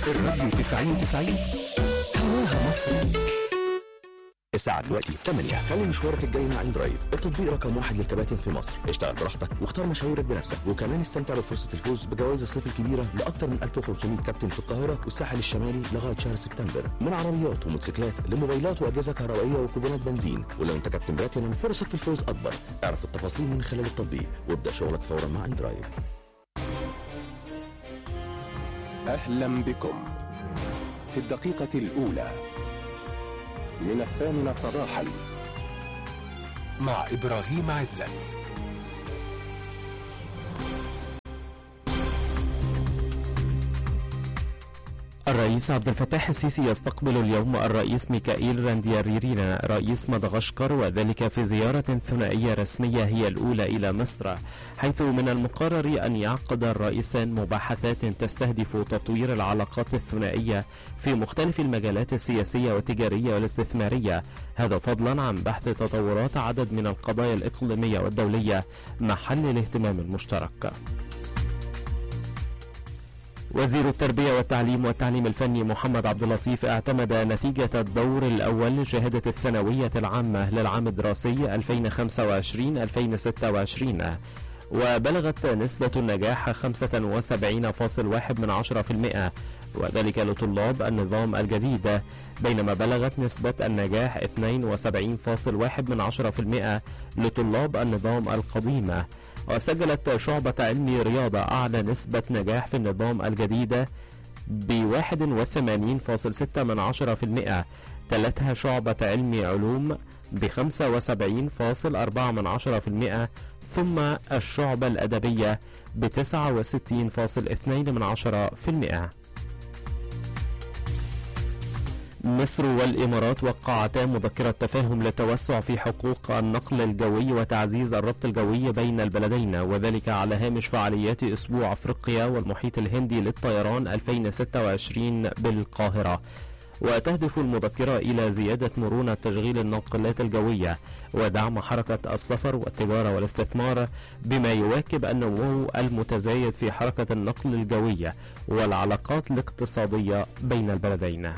الراديو 90 هواها مصري. الساعة دلوقتي 8. خلي مشوارك الجاي مع اندرايف، التطبيق رقم 1 للكباتن في مصر. اشتغل براحتك واختار مشاويرك بنفسك، وكمان استمتع بفرصة الفوز بجوائز الصيف الكبيرة لأكثر من 1500 كابتن في القاهرة والساحل الشمالي لغاية شهر سبتمبر، من عربيات وموتوسيكلات لموبايلات وأجهزة كهربائية وكوبونات بنزين. ولو أنت كابتن بلاتينم فرصك في الفوز أكبر. اعرف التفاصيل من خلال التطبيق وابدأ شغلك فورا مع اندرايف. أهلا بكم في الدقيقة الأولى من 8 صباحا مع إبراهيم عزت. الرئيس عبد الفتاح السيسي يستقبل اليوم الرئيس ميكائيل راندياريرينا رئيس مدغشقر، وذلك في زيارة ثنائية رسمية هي الأولى إلى مصر، حيث من المقرر أن يعقد الرئيسان مباحثات تستهدف تطوير العلاقات الثنائية في مختلف المجالات السياسية والتجارية والاستثمارية، هذا فضلا عن بحث تطورات عدد من القضايا الإقليمية والدولية محل الاهتمام المشترك. وزير التربية والتعليم الفني محمد عبد اللطيف اعتمد نتيجة الدور الأول لشهادة الثانوية العامة للعام الدراسي 2025-2026، وبلغت نسبة النجاح 75.1%، وذلك لطلاب النظام الجديد، بينما بلغت نسبة النجاح 72.1% لطلاب النظام القديم. وسجلت شعبة علم رياضة أعلى نسبة نجاح في النظام الجديد ب81.6%، تلتها شعبة علم علوم ب75.4%، ثم الشعبة الأدبية ب69.2%. مصر والإمارات وقعتا مذكرة تفاهم للتوسع في حقوق النقل الجوي وتعزيز الربط الجوي بين البلدين، وذلك على هامش فعاليات أسبوع أفريقيا والمحيط الهندي للطيران 2026 بالقاهرة. وتهدف المذكرة إلى زيادة مرونة تشغيل الناقلات الجوية ودعم حركة السفر والتجارة والاستثمار، بما يواكب النمو المتزايد في حركة النقل الجوية والعلاقات الاقتصادية بين البلدين.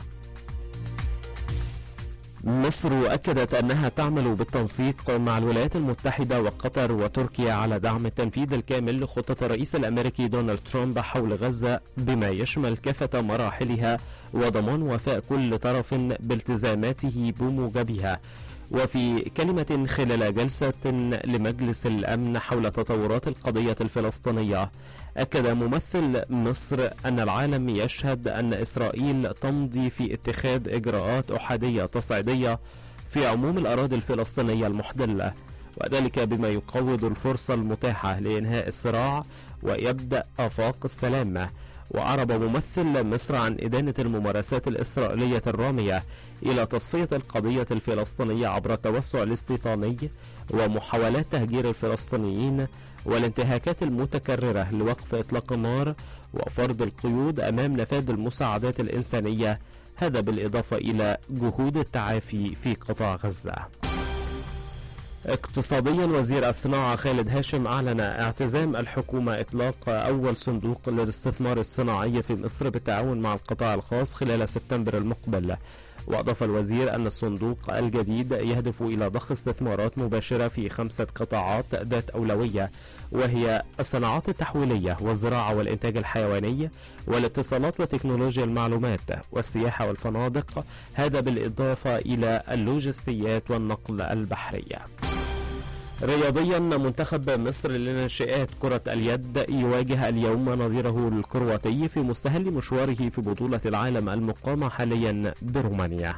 مصر أكدت أنها تعمل بالتنسيق مع الولايات المتحدة وقطر وتركيا على دعم التنفيذ الكامل لخطة الرئيس الأمريكي دونالد ترامب حول غزة، بما يشمل كافة مراحلها وضمان وفاء كل طرف بالتزاماته بموجبها. وفي كلمة خلال جلسة لمجلس الأمن حول تطورات القضية الفلسطينية، أكد ممثل مصر أن العالم يشهد أن إسرائيل تمضي في اتخاذ إجراءات أحادية تصعيدية في عموم الأراضي الفلسطينية المحتلة، وذلك بما يقوض الفرصة المتاحة لإنهاء الصراع ويبدأ آفاق السلام. وأعرب ممثل مصر عن إدانة الممارسات الإسرائيلية الرامية إلى تصفية القضية الفلسطينية عبر التوسع الاستيطاني ومحاولات تهجير الفلسطينيين والانتهاكات المتكررة لوقف إطلاق النار وفرض القيود أمام نفاذ المساعدات الإنسانية، هذا بالإضافة إلى جهود التعافي في قطاع غزة. اقتصاديا، وزير الصناعة خالد هاشم أعلن اعتزام الحكومة إطلاق أول صندوق للاستثمار الصناعي في مصر بالتعاون مع القطاع الخاص خلال سبتمبر المقبل. وأضاف الوزير أن الصندوق الجديد يهدف إلى ضخ استثمارات مباشرة في 5 قطاعات ذات أولوية، وهي الصناعات التحويلية والزراعة والإنتاج الحيواني والاتصالات وتكنولوجيا المعلومات والسياحة والفنادق، هذا بالإضافة إلى اللوجستيات والنقل البحري. رياضيا، منتخب مصر لناشئات كرة اليد يواجه اليوم نظيره الكرواتي في مستهل مشواره في بطولة العالم المقامة حاليا برومانيا.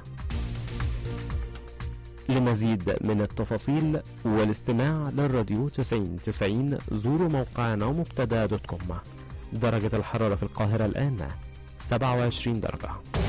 لمزيد من التفاصيل والاستماع للراديو 90 زوروا موقعنا مبتدا.com. درجة الحرارة في القاهرة الآن 27 درجة.